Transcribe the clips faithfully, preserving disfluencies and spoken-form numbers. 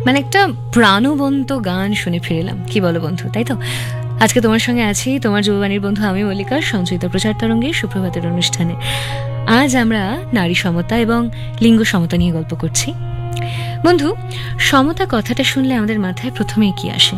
মানে একটা প্রাণবন্ত গান শুনে ফিরলাম, কি বলো বন্ধু, তাই তো? আজকে তোমার সঙ্গে আছি তোমার যুববাণীর বন্ধু আমি মল্লিকা, সঞ্চয়িত প্রচার তরঙ্গে সুপ্রভাতের অনুষ্ঠানে। আজ আমরা নারী সমতা এবং লিঙ্গ সমতা নিয়ে গল্প করছি। বন্ধু, সমতা কথাটা শুনলে আমাদের মাথায় প্রথমেই কি আসে?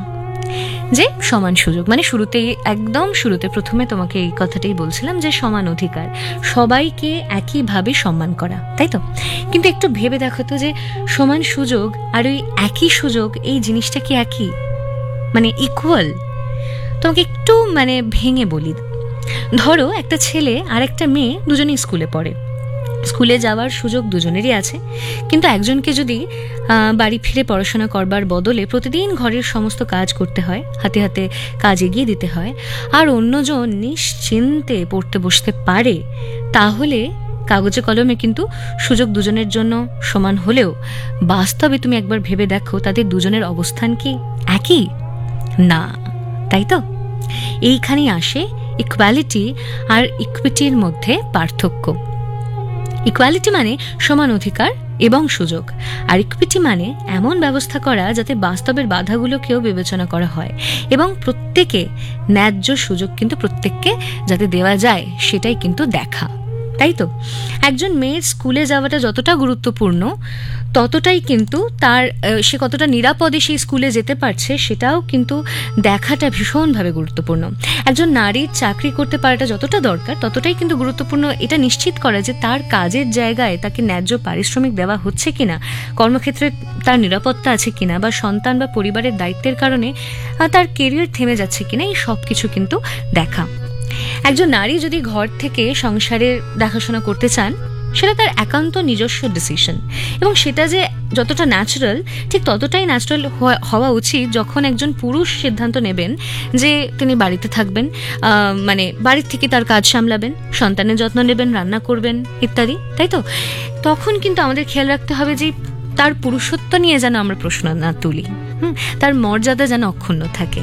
যে সমান সুযোগ, মানে শুরুতেই একদম শুরুতে প্রথমে তোমাকে এই কথাটাই বলছিলাম যে সমান অধিকার, সবাইকে একইভাবে সম্মান করা, তাই তো? কিন্তু একটু ভেবে দেখো তো যে সমান সুযোগ আর ওই একই সুযোগ, এই জিনিসটা কি একই, মানে ইকুয়াল? তোমাকে একটু মানে ভেঙে বলি। ধরো একটা ছেলে আর একটা মেয়ে দুজনেই স্কুলে পড়ে, স্কুলে যাওয়ার সুযোগ দুজনেরই আছে, কিন্তু একজনকে যদি বাড়ি ফিরে পড়াশোনা করবার বদলে প্রতিদিন ঘরের সমস্ত কাজ করতে হয়, হাতে হাতে কাজ এগিয়ে দিতে হয়, আর অন্যজন নিশ্চিন্তে পড়তে বসতে পারে, তাহলে কাগজে কলমে কিন্তু সুযোগ দুজনের জন্য সমান হলেও বাস্তবে তুমি একবার ভেবে দেখো তাদের দুজনের অবস্থান কি একই? না, তাই তো? এইখানেই আসে ইকুয়ালিটি আর ইকুইটির মধ্যে পার্থক্য। ইকুয়ালিটি মানে সমান অধিকার এবং সুযোগ, আর ইকুইটি মানে এমন ব্যবস্থা করা যাতে বাস্তবের বাধাগুলোকেও বিবেচনা করা হয় এবং প্রত্যেকে ন্যায্য সুযোগ কিন্তু প্রত্যেককে যাতে দেওয়া যায় সেটাই কিন্তু দেখা, তাই তো? একজন মেয়ের স্কুলে যাওয়াটা যতটা গুরুত্বপূর্ণ ততটাই কিন্তু তার সে কতটা নিরাপদে সেই স্কুলে যেতে পারছে সেটাও কিন্তু দেখাটা ভীষণভাবে গুরুত্বপূর্ণ। একজন নারীর চাকরি করতে পারাটা যতটা দরকার ততটাই কিন্তু গুরুত্বপূর্ণ এটা নিশ্চিত করা যে তার কাজের জায়গায় তাকে ন্যায্য পারিশ্রমিক দেওয়া হচ্ছে কিনা, কর্মক্ষেত্রে তার নিরাপত্তা আছে কিনা, বা সন্তান বা পরিবারের দায়িত্বের কারণে তার কেরিয়ার থেমে যাচ্ছে কিনা, এই সব কিছু কিন্তু দেখা। একজন নারী যদি ঘর থেকে সংসারের দেখাশোনা করতে চান সেটা তার একান্ত নিজস্ব ডিসিশন, এবং সেটা যে যতটা ন্যাচারাল ঠিক ততটাই ন্যাচারাল হওয়া উচিত যখন একজন পুরুষ সিদ্ধান্ত নেবেন যে তিনি বাড়িতে থাকবেন, মানে বাড়ির থেকে তার কাজ সামলাবেন, সন্তানের যত্ন নেবেন, রান্না করবেন ইত্যাদি, তাই তো? তখন কিন্তু আমাদের খেয়াল রাখতে হবে যে তার পুরুষত্ব নিয়ে যেন আমরা প্রশ্ন না তুলি, হুম, তার মর্যাদা যেন অক্ষুণ্ণ থাকে।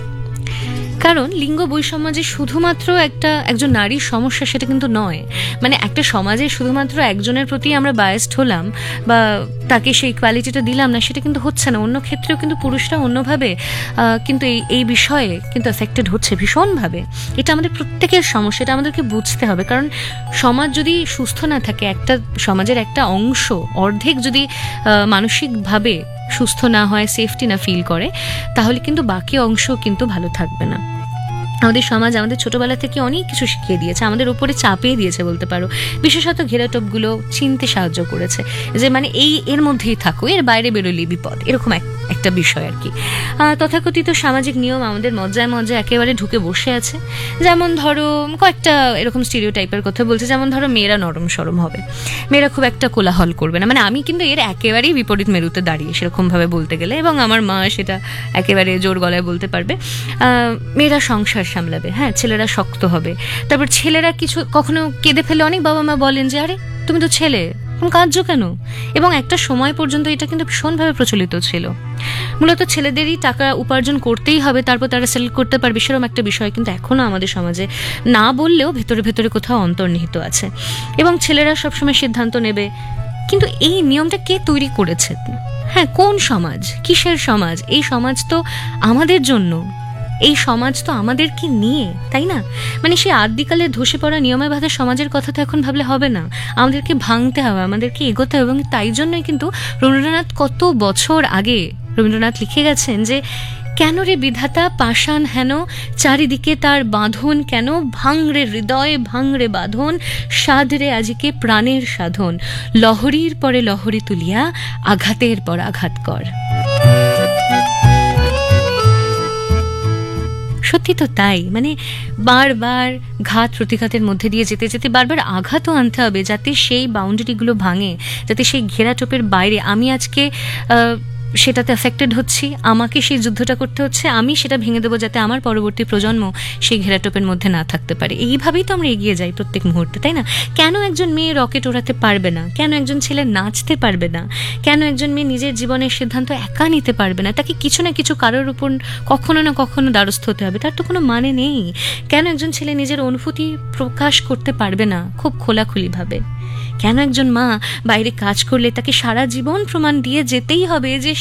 কারণ লিঙ্গ বৈষম্য যে শুধুমাত্র একটা একজন নারীর সমস্যা সেটা কিন্তু নয়। মানে একটা সমাজে শুধুমাত্র একজনের প্রতি আমরা বায়াসড হলাম বা তাকে সেই কোয়ালিটিটা দিলাম না, সেটা কিন্তু হচ্ছে না। অন্য ক্ষেত্রেও কিন্তু পুরুষরা অন্যভাবে কিন্তু এই এই বিষয়ে কিন্তু এফেক্টেড হচ্ছে ভীষণভাবে। এটা আমাদের প্রত্যেকের সমস্যা, এটা আমাদেরকে বুঝতে হবে। কারণ সমাজ যদি সুস্থ না থাকে, একটা সমাজের একটা অংশ অর্ধেক যদি মানসিকভাবে সুস্থ না হয়, সেফটি না ফিল করে, তাহলে কিন্তু বাকি অংশ কিন্তু ভালো থাকবে না। আমাদের সমাজ আমাদের ছোটবেলা থেকে অনেক কিছু শিখিয়ে দিয়েছে, আমাদের উপরে চাপিয়ে দিয়েছে বলতে পারো। বিশেষত ঘেরাটোপগুলো চিনতে সাহায্য করেছে যে মানে এই এর মধ্যেই থাকো, এর বাইরে বেরোলেই বিপদ, এরকম এক একটা বিষয় আর কি। তথাকথিত সামাজিক নিয়ম আমাদের মজ্জায় মজ্জায় একেবারে ঢুকে বসে আছে। যেমন ধরো কয়েকটা এরকম স্টিরিও টাইপের কথা বলছে, যেমন ধরো মেয়েরা নরম সরম হবে, মেয়েরা খুব একটা কোলাহল করবে না। মানে আমি কিন্তু এর একেবারেই বিপরীত মেরুতে দাঁড়িয়ে সেরকমভাবে বলতে গেলে, এবং আমার মা সেটা একেবারে জোর গলায় বলতে পারবে। মেয়েরা সংসার সামলাবে, হ্যাঁ, ছেলেরা শক্ত হবে। তারপর ছেলেরা কিছু কখনো কেঁদে ফেলে অনেক বাবা মা বলেন যে আরে তুমি তো ছেলে, তুমি কাঁদছো কেন? এবং একটা সময় পর্যন্ত এটা কিন্তু ভীষণভাবে প্রচলিত ছিল। মূলত ছেলেদেরই টাকা উপার্জন করতেই হবে, তারপর তারা সেল করতে পারবে, সেরকম একটা বিষয় কিন্তু এখনো আমাদের সমাজে না বললেও ভেতরে ভেতরে কোথাও অন্তর্নিহিত আছে। এবং ছেলেরা সবসময় সিদ্ধান্ত নেবে। কিন্তু এই নিয়মটা কে তৈরি করেছে? হ্যাঁ, কোন সমাজ, কিসের সমাজ? এই সমাজ তো আমাদের জন্য, এই সমাজ তো আমাদেরকে নিয়ে, তাই না? মানে সেই আদিকালে ধসে পড়া নিয়মে বাঁধা সমাজের কথা তো এখন ভাবলে হবে না, আমাদেরকে ভাঙতে হবে, আমাদেরকে এগোতে হবে। এবং তাই জন্যই কিন্তু রবীন্দ্রনাথ কত বছর আগে রবীন্দ্রনাথ লিখে গেছেন যে কেন রে বিধাতা পাষাণ হেন, চারিদিকে তার বাঁধন কেন, ভাঙরে হৃদয়ে ভাঙরে বাঁধন, সাধরে আজিকে প্রাণের সাধন, লহরীর পরে লহরী তুলিয়া আঘাতের পর আঘাত কর। সত্যি তো তাই। মানে বারবার ঘাত প্রতিঘাতের মধ্যে দিয়ে যেতে যেতে বারবার আঘাতও আনতে হবে যাতে সেই বাউন্ডারিগুলো ভাঙে, যাতে সেই ঘেরাটোপের বাইরে আমি আজকে সেটাতে এফেক্টেড হচ্ছি, আমাকে সেই যুদ্ধটা করতে হচ্ছে, আমি সেটা ভেঙে দেবো যাতে আমার পরবর্তী প্রজন্ম সেই ঘেরাটোপের মধ্যে না থাকতে পারে। এইভাবেই তো আমরা এগিয়ে যাই প্রত্যেক মুহূর্তে, তাই না? কেন একজন মেয়ে রকেট ওড়াতে পারবে না? কেন একজন ছেলে নাচতে পারবে না? কেন একজন মেয়ে নিজের জীবনের সিদ্ধান্ত একা নিতে পারবে না? তাকে কিছু না কিছু কারোর উপর কখনো না কখনো দ্বারস্থ হতে হবে, তার তো কোনো মানে নেই। কেন একজন ছেলে নিজের অনুভূতি প্রকাশ করতে পারবে না খুব খোলাখুলিভাবে? কেন একজন মা বাইরে কাজ করলে তাকে সারা জীবন প্রমাণ দিয়ে যেতেই হবে যে